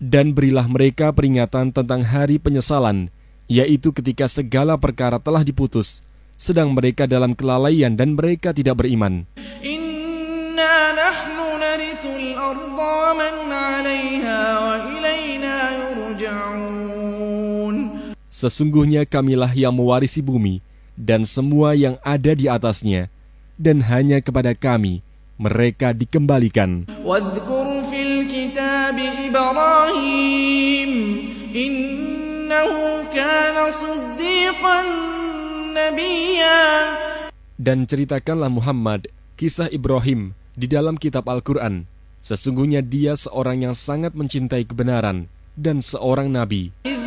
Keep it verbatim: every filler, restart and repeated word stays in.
Dan berilah mereka peringatan tentang hari penyesalan, yaitu ketika segala perkara telah diputus, sedang mereka dalam kelalaian dan mereka tidak beriman. Inna nahnu narithul arda man 'alayha wa ilayna yurja'un. Sesungguhnya kamilah yang mewarisi bumi dan semua yang ada di atasnya, dan hanya kepada kami mereka dikembalikan. Wadhkur fil kitab Ibrahim innahu kana siddiqan nabiyya. Dan ceritakanlah Muhammad kisah Ibrahim di dalam kitab Al-Quran. Sesungguhnya dia seorang yang sangat mencintai kebenaran dan seorang nabi. إذ